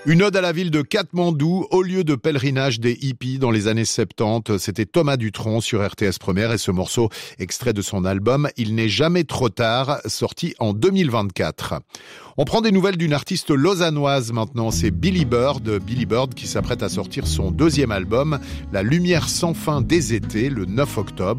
Une ode à la ville de Katmandou, au lieu de pèlerinage des hippies dans les années 70. C'était Thomas Dutronc sur RTS Première et ce morceau, extrait de son album Il n'est jamais trop tard, sorti en 2024. On prend des nouvelles d'une artiste lausannoise maintenant, c'est Billy Bird qui s'apprête à sortir son deuxième album, La lumière sans fin des étés, le 9 octobre.